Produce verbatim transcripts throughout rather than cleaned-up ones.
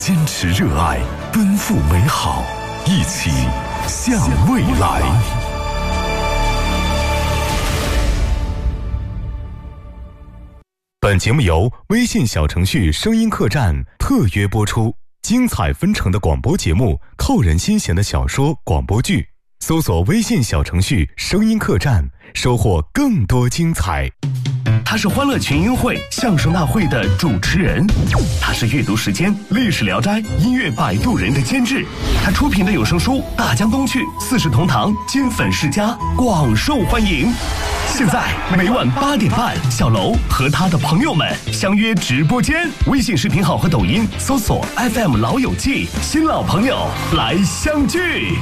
坚持热爱，奔赴美好，一起向未来。本节目由微信小程序声音客栈特约播出，精彩纷呈的广播节目，扣人心弦的小说广播剧，搜索微信小程序声音客栈，收获更多精彩。 他是欢乐群英会相声大会的主持人，他是阅读时间历史聊斋音乐摆渡人的监制，他出品的有声书大江东去四世同堂金粉世家广受欢迎。现在每晚八点半，小楼和他的朋友们相约直播间，微信视频号和抖音搜索 F M 老友记，新老朋友来相聚。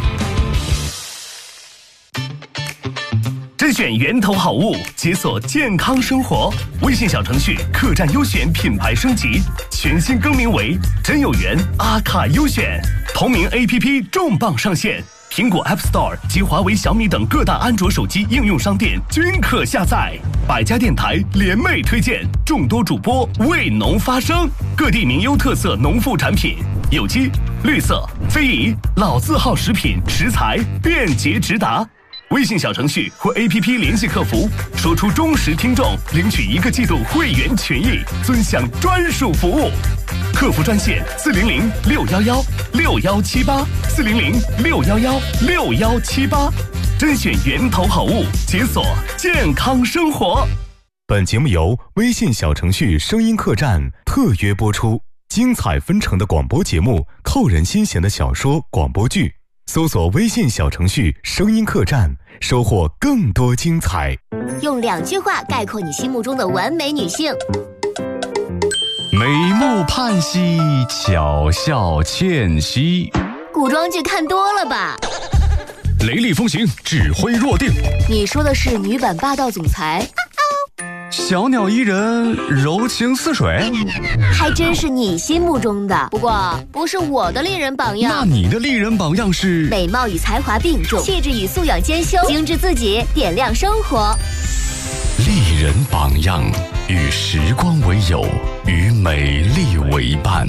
甄选源头好物，解锁健康生活。微信小程序客栈优选品牌升级，全新更名为真有缘阿卡优选。同名 A P P 重磅上线，苹果 App Store 及华为、小米等各大安卓手机应用商店均可下载。百家电台联袂推荐，众多主播为农发声，各地名优特色农副产品，有机、绿色、非遗、老字号食品食材便捷直达。微信小程序或 A P P 联系客服，说出忠实听众领取一个季度会员权益，尊享专属服务。客服专线四零零六幺幺六幺七八四零零六幺幺六幺七八，甄选源头好物，解锁健康生活。 本节目由微信小程序声音客栈特约播出，精彩纷呈的广播节目，扣人心弦的小说广播剧。搜索微信小程序声音客栈，收获更多精彩。 用两句话概括你心目中的完美女性： 美目盼兮，巧笑倩兮。 古装剧看多了吧？ 雷厉风行，指挥若定。 你说的是女版霸道总裁？ 小鸟依人，柔情似水。 还真是你心目中的，不过不是我的丽人榜样。 那你的丽人榜样是？ 美貌与才华并重，气质与素养兼修，精致自己，点亮生活。 丽人榜样，与时光为友，与美丽为伴。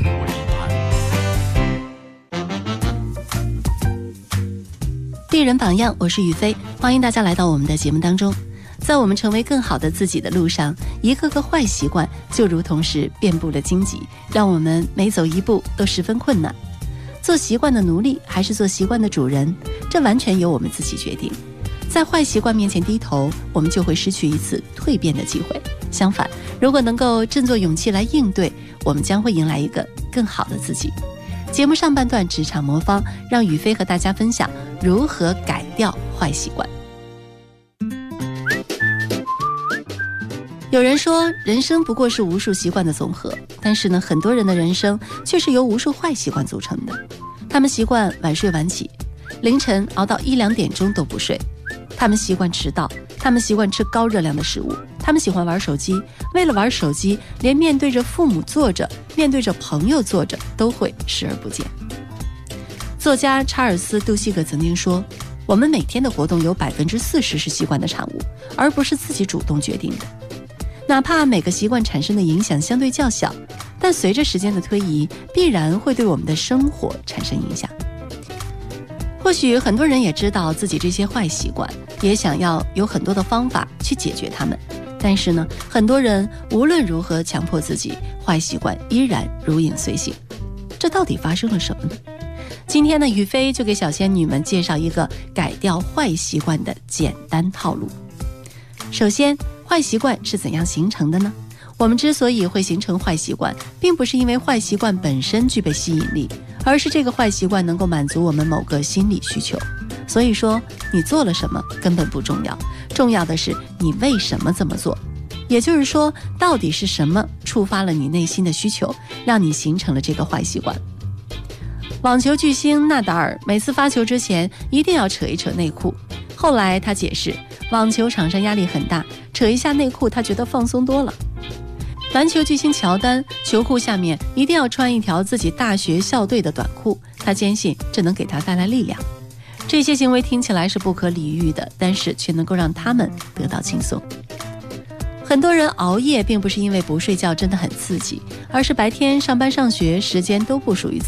丽人榜样，我是雨飞，欢迎大家来到我们的节目当中。在我们成为更好的自己的路上，一个个坏习惯就如同是遍布了荆棘，让我们每走一步都十分困难。做习惯的奴隶还是做习惯的主人，这完全由我们自己决定。在坏习惯面前低头，我们就会失去一次蜕变的机会。相反，如果能够振作勇气来应对，我们将会迎来一个更好的自己。节目上半段职场魔方，让雨飞和大家分享如何改掉坏习惯。有人说人生不过是无数习惯的总和，但是呢，很多人的人生却是由无数坏习惯组成的。他们习惯晚睡晚起，凌晨熬到一两点钟都不睡，他们习惯迟到，他们习惯吃高热量的食物，他们喜欢玩手机，为了玩手机，连面对着父母坐着，面对着朋友坐着都会视而不见。作家查尔斯·杜西格曾经说，我们每天的活动有百分之四十是习惯的产物，而不是自己主动决定的。哪怕每个习惯产生的影响相对较小，但随着时间的推移，必然会对我们的生活产生影响。或许很多人也知道自己这些坏习惯，也想要有很多的方法去解决它们，但是呢，很多人无论如何强迫自己，坏习惯依然如影随形。这到底发生了什么呢？今天呢，雨飞就给小仙女们介绍一个改掉坏习惯的简单套路。首先，坏习惯是怎样形成的呢？我们之所以会形成坏习惯，并不是因为坏习惯本身具备吸引力，而是这个坏习惯能够满足我们某个心理需求。所以说，你做了什么根本不重要，重要的是你为什么这么做。也就是说，到底是什么触发了你内心的需求，让你形成了这个坏习惯。网球巨星纳达尔每次发球之前一定要扯一扯内裤，后来他解释，网球场上压力很大，扯一下内裤他觉得放松多了。篮球巨星乔丹球裤下面一定要穿一条自己大学校队的短裤，他坚信这能给他带来力量。这些行为听起来是不可理喻的，但是却能够让他们得到轻松。很多人熬夜并不是因为不睡觉真的很刺激，而是白天上班上学时间都不属于自己。